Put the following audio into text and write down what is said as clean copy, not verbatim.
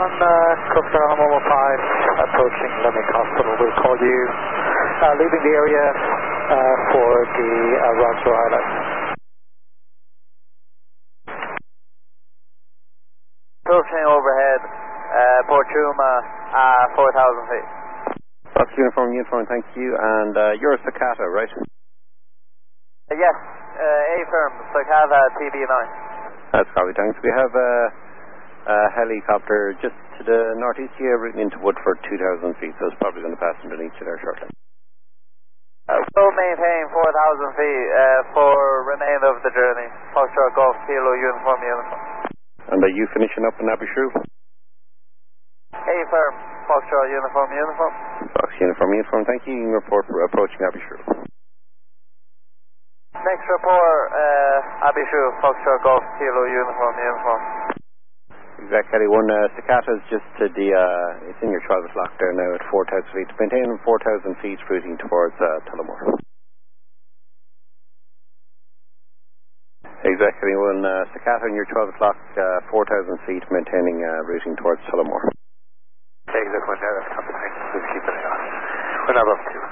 Cookstown Mobile 5, approaching Limerick Hospital. We'll call you leaving the area for the Roger Island. Approaching overhead, Portuma, 4,000 feet. Fox uniform, thank you. And you're a Cicada, right? Yes, A-firm, Cicada TB9. That's probably thanks. We have a helicopter just to the northeast here, routing into Woodford, 2,000 feet, so it's probably going to pass underneath you there shortly. We'll maintain 4,000 feet for remainder of the journey. Foxtrot Golf Kilo uniform. And are you finishing up in Abbeyshrew? A-firm, Foxtrot uniform. Fox uniform, thank you. You can report approaching Abbeyshrew. Next report, Abbeyshrew, Foxtrot Golf Kilo uniform. Exactly, one Cicada is just to the, it's in your 12 o'clock there now at 4,000 feet. Maintain 4,000 feet routing towards Tullamore. Exactly, one Cicada in your 12 o'clock, 4,000 feet, maintaining routing towards Tullamore. Take that one there, that's copy. Just keep it on. We're not up to.